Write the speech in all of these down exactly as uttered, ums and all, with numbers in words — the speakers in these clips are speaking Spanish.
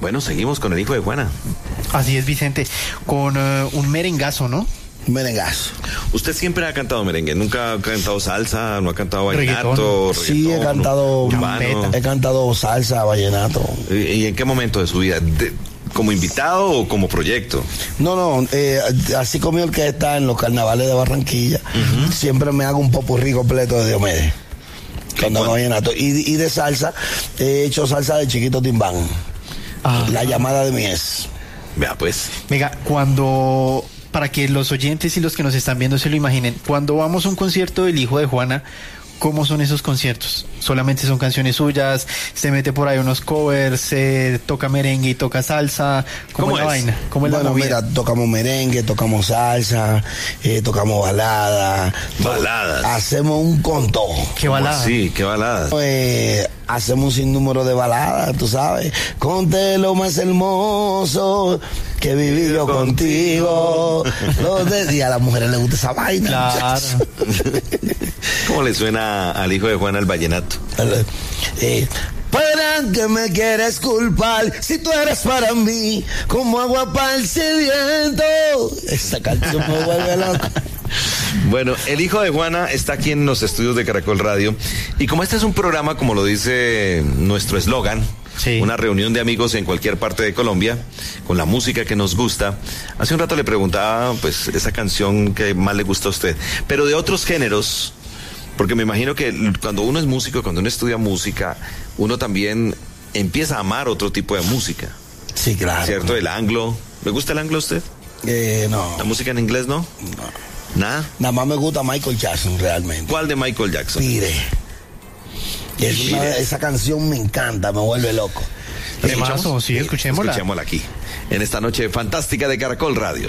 Bueno, seguimos con el hijo de Juana. Así es, Vicente, con uh, un merengazo, ¿no? Merengazo. Usted siempre ha cantado merengue, nunca ha cantado salsa, no ha cantado vallenato, Reggaetón. reggaetón, Sí, he cantado urbano. He cantado salsa, vallenato. ¿Y, y en qué momento de su vida? De, ¿Como invitado o como proyecto? No, no, eh, así como mi orquesta en los carnavales de Barranquilla, uh-huh. siempre me hago un popurrí completo de Diomedes. Cuando no vallenato. Y, y de salsa, he hecho salsa de Chiquito Timbán. Ah. La llamada de mi ex. Vea pues. Venga, cuando... Para que los oyentes y los que nos están viendo se lo imaginen, cuando vamos a un concierto del hijo de Juana, ¿cómo son esos conciertos? ¿Solamente son canciones suyas? ¿Se mete por ahí unos covers? ¿Se toca merengue y toca salsa? ¿Cómo, ¿Cómo es la vaina? ¿Cómo es bueno, la movida? Mira, tocamos merengue, tocamos salsa, eh, tocamos balada. Baladas. Hacemos un contón. ¿Qué balada? Sí, qué balada. Eh, hacemos un sinnúmero de baladas, tú sabes. Conté lo más hermoso que viví yo contigo. Los de... Y a las mujeres les gusta esa vaina. Claro. ¿Cómo le suena al hijo de Juana el vallenato? Eh, ¿Para que me quieres culpar si tú eres para mí como agua para el sediento? Esa canción me vuelve loco. Bueno, el hijo de Juana está aquí en los estudios de Caracol Radio y como este es un programa, como lo dice nuestro eslogan, sí. una reunión de amigos en cualquier parte de Colombia, con la música que nos gusta, hace un rato le preguntaba pues esa canción que más le gusta a usted, pero de otros géneros, porque me imagino que cuando uno es músico, cuando uno estudia música, uno también empieza a amar otro tipo de música. Sí, claro. ¿Cierto? El anglo. ¿Le gusta el anglo a usted? Eh, no. ¿La música en inglés no? No. ¿Nada? Nada más me gusta Michael Jackson realmente. ¿Cuál de Michael Jackson? Pire. Es una, esa canción me encanta, me vuelve loco. ¿Escuchamos? Sí, escuchémosla. Escuchémosla aquí, en esta noche fantástica de Caracol Radio.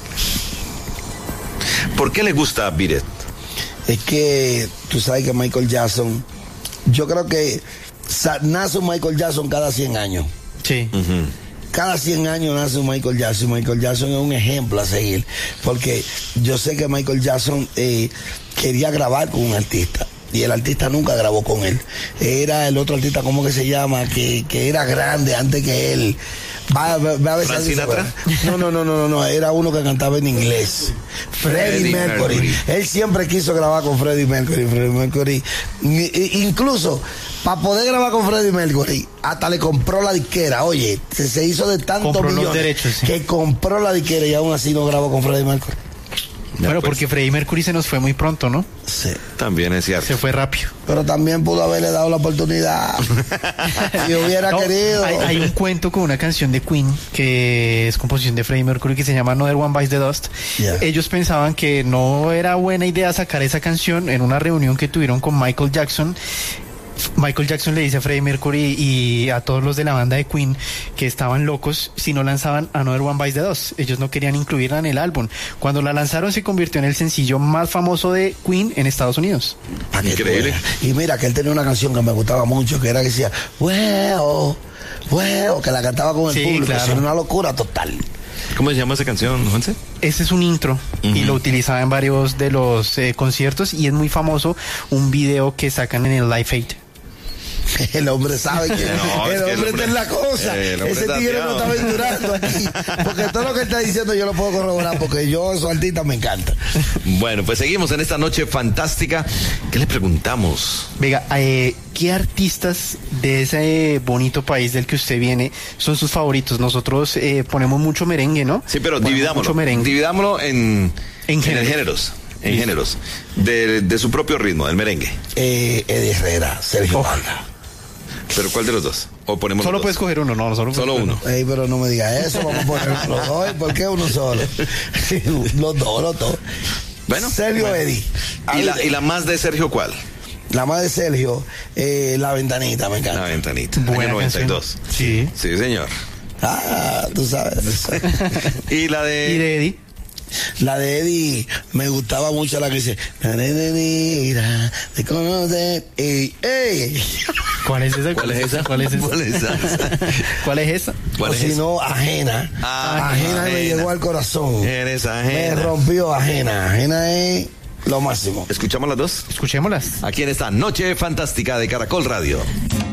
¿Por qué le gusta Beat It? Es que tú sabes que Michael Jackson, yo creo que nace un Michael Jackson cada cien años. Sí. Uh-huh. Cada cien años nace un Michael Jackson. Michael Jackson es un ejemplo a seguir, porque yo sé que Michael Jackson eh, quería grabar con un artista y el artista nunca grabó con él. Era el otro artista, ¿cómo que se llama? Que, que era grande antes que él. Va, va, va a ver ¿Frank Sinatra? No, no, no, no, no, era uno que cantaba en inglés. Freddie, Freddie Mercury. Mercury. Él siempre quiso grabar con Freddie Mercury. Freddie Mercury. Incluso, para poder grabar con Freddie Mercury, hasta le compró la disquera. Oye, se, se hizo de tantos compró millones los derechos, sí. que compró la disquera y aún así no grabó con Freddie Mercury. Bueno, pues. porque Freddie Mercury se nos fue muy pronto, ¿no? Sí. También es cierto. Se fue rápido. Pero también pudo haberle dado la oportunidad. Si hubiera no, querido. Hay, hay un cuento con una canción de Queen que es composición de Freddie Mercury que se llama Another One Bites the Dust. Yeah. Ellos pensaban que no era buena idea sacar esa canción en una reunión que tuvieron con Michael Jackson. Michael Jackson le dice a Freddie Mercury y a todos los de la banda de Queen que estaban locos si no lanzaban Another One Bites the Dust. Ellos no querían incluirla en el álbum. Cuando la lanzaron se convirtió en el sencillo más famoso de Queen en Estados Unidos. Increíble. Y mira que él tenía una canción que me gustaba mucho, que era que decía, bueno, bueno, que la cantaba con el sí, público. Claro. Era una locura total. ¿Cómo se llama esa canción, Juanse? Ese es un intro uh-huh. y lo utilizaba en varios de los eh, conciertos y es muy famoso un video que sacan en el Live Aid. El hombre sabe que no, el, es que hombre el hombre está en la cosa. Ese tigre no está aventurando aquí. Porque todo lo que está diciendo yo lo puedo corroborar, porque yo, esos artistas me encantan. Bueno, pues seguimos en esta noche fantástica. ¿Qué le preguntamos? Venga, eh, ¿qué artistas de ese bonito país del que usted viene son sus favoritos? Nosotros eh, ponemos mucho merengue, ¿no? Sí, pero ponemos dividámoslo. Mucho merengue. Dividámoslo en, en géneros. En géneros. En géneros. De, de su propio ritmo, del merengue. Eh, Eddie Herrera, Sergio oh. Vargas. ¿Pero cuál de los dos? ¿O ponemos solo los puedes dos? coger uno, no, solo, solo uno. Ey, pero no me digas eso, vamos a poner los dos. ¿Por qué uno solo? Los dos, los dos. Bueno. Sergio bueno. Eddie. ¿Y la, ¿Y la más de Sergio cuál? La más de Sergio, eh, La Ventanita, me encanta. La Ventanita. Buena año noventa y dos. Sí. Sí, señor. Ah, tú sabes. ¿Y la de...? ¿Y de Eddie? La de Eddie me gustaba mucho, la que dice mira, te conoce ey, ey. ¿Cuál es esa? ¿Cuál es esa? ¿Cuál es esa? ¿Cuál es esa? ¿Cuál es esa? ¿Cuál o es si esa? no, ajena. Ah, ajena, ajena me llegó al corazón. Eres ajena. Me rompió ajena. Ajena es lo máximo. ¿Escuchamos las dos? Escuchémoslas. Aquí en esta noche fantástica de Caracol Radio.